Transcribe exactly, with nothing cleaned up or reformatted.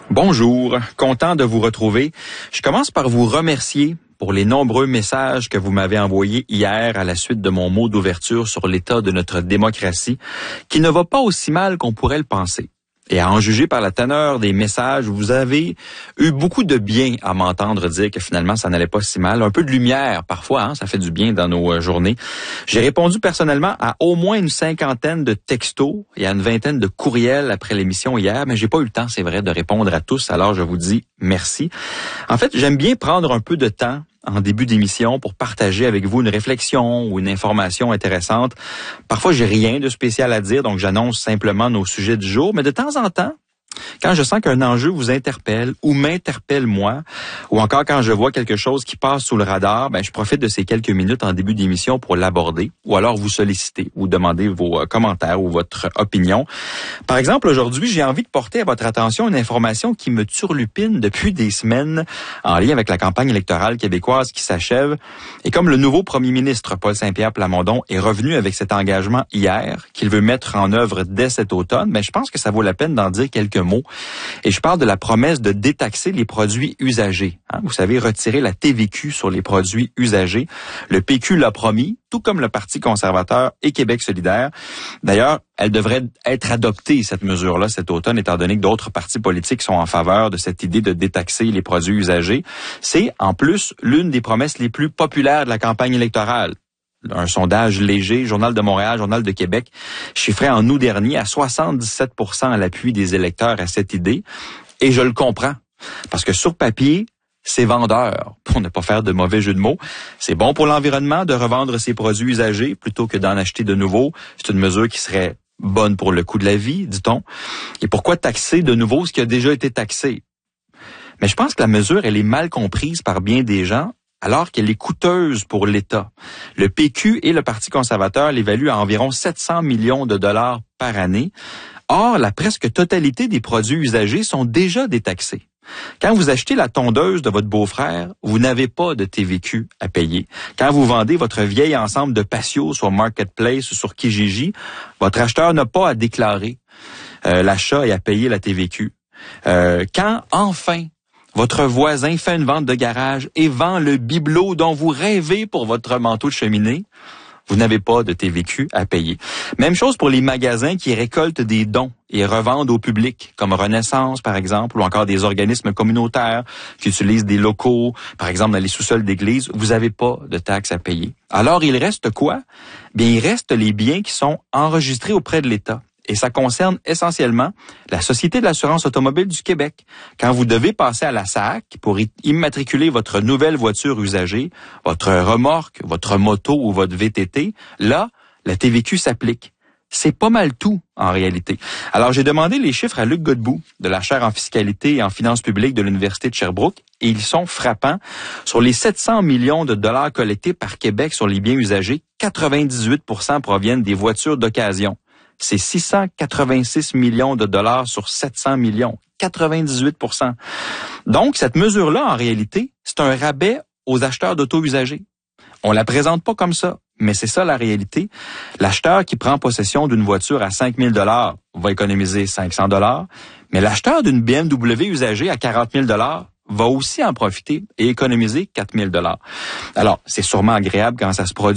Bonjour, content de vous retrouver. Je commence par vous remercier pour les nombreux messages que vous m'avez envoyés hier à la suite de mon mot d'ouverture sur l'état de notre démocratie, qui ne va pas aussi mal qu'on pourrait le penser. Et à en juger par la teneur des messages, vous avez eu beaucoup de bien à m'entendre dire que finalement, ça n'allait pas si mal. Un peu de lumière, parfois, hein, ça fait du bien dans nos euh, journées. J'ai répondu personnellement à au moins une cinquantaine de textos et à une vingtaine de courriels après l'émission hier, mais j'ai pas eu le temps, c'est vrai, de répondre à tous, alors je vous dis merci. En fait, j'aime bien prendre un peu de temps en début d'émission pour partager avec vous une réflexion ou une information intéressante. Parfois, j'ai rien de spécial à dire, donc j'annonce simplement nos sujets du jour, mais de temps en temps, quand je sens qu'un enjeu vous interpelle ou m'interpelle moi, ou encore quand je vois quelque chose qui passe sous le radar, ben je profite de ces quelques minutes en début d'émission pour l'aborder, ou alors vous solliciter ou demander vos commentaires ou votre opinion. Par exemple, aujourd'hui, j'ai envie de porter à votre attention une information qui me turlupine depuis des semaines en lien avec la campagne électorale québécoise qui s'achève. Et comme le nouveau premier ministre Paul Saint-Pierre Plamondon est revenu avec cet engagement hier, qu'il veut mettre en œuvre dès cet automne, ben je pense que ça vaut la peine d'en dire quelques mots. Et je parle de la promesse de détaxer les produits usagés. Hein, vous savez, retirer la T V Q sur les produits usagés. Le P Q l'a promis, tout comme le Parti conservateur et Québec solidaire. D'ailleurs, elle devrait être adoptée, cette mesure-là, cet automne, étant donné que d'autres partis politiques sont en faveur de cette idée de détaxer les produits usagés. C'est, en plus, l'une des promesses les plus populaires de la campagne électorale. Un sondage léger, Journal de Montréal, Journal de Québec, chiffrait en août dernier à soixante-dix-sept pour cent à l'appui des électeurs à cette idée. Et je le comprends, parce que sur papier, c'est vendeur, pour ne pas faire de mauvais jeu de mots. C'est bon pour l'environnement de revendre ces produits usagés plutôt que d'en acheter de nouveaux. C'est une mesure qui serait bonne pour le coût de la vie, dit-on. Et pourquoi taxer de nouveau ce qui a déjà été taxé? Mais je pense que la mesure, elle est mal comprise par bien des gens, alors qu'elle est coûteuse pour l'État. Le P Q et le Parti conservateur l'évaluent à environ sept cents millions de dollars par année. Or, la presque totalité des produits usagés sont déjà détaxés. Quand vous achetez la tondeuse de votre beau-frère, vous n'avez pas de T V Q à payer. Quand vous vendez votre vieil ensemble de patio sur Marketplace ou sur Kijiji, votre acheteur n'a pas à déclarer euh, l'achat et à payer la T V Q. Euh, quand, enfin, votre voisin fait une vente de garage et vend le bibelot dont vous rêvez pour votre manteau de cheminée, vous n'avez pas de T V Q à payer. Même chose pour les magasins qui récoltent des dons et revendent au public, comme Renaissance, par exemple, ou encore des organismes communautaires qui utilisent des locaux, par exemple dans les sous-sols d'églises. Vous n'avez pas de taxes à payer. Alors, il reste quoi? Bien, il reste les biens qui sont enregistrés auprès de l'État. Et ça concerne essentiellement la Société de l'assurance automobile du Québec. Quand vous devez passer à la S A C pour immatriculer votre nouvelle voiture usagée, votre remorque, votre moto ou votre V T T, là, la T V Q s'applique. C'est pas mal tout, en réalité. Alors, j'ai demandé les chiffres à Luc Godbout, de la chaire en fiscalité et en finances publiques de l'Université de Sherbrooke, et ils sont frappants. Sur les sept cents millions de dollars collectés par Québec sur les biens usagés, quatre-vingt-dix-huit pour cent proviennent des voitures d'occasion. C'est six cent quatre-vingt-six millions de dollars sur sept cents millions, quatre-vingt-dix-huit pour cent. Donc, cette mesure-là, en réalité, c'est un rabais aux acheteurs d'auto usagés. On la présente pas comme ça, mais c'est ça la réalité. L'acheteur qui prend possession d'une voiture à cinq mille dollars va économiser cinq cents dollars, mais l'acheteur d'une B M W usagée à quarante mille dollars va aussi en profiter et économiser quatre mille dollars. Alors, c'est sûrement agréable quand ça se produit.